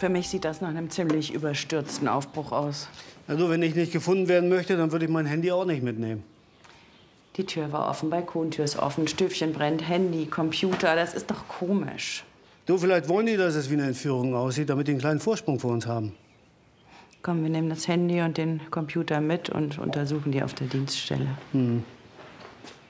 Für mich sieht das nach einem ziemlich überstürzten Aufbruch aus. Also, wenn ich nicht gefunden werden möchte, dann würde ich mein Handy auch nicht mitnehmen. Die Tür war offen, Balkontür ist offen, Stöfchen brennt, Handy, Computer. Das ist doch komisch. Du, vielleicht wollen die, dass es wie eine Entführung aussieht, damit die einen kleinen Vorsprung vor uns haben. Komm, wir nehmen das Handy und den Computer mit und untersuchen die auf der Dienststelle. Hm.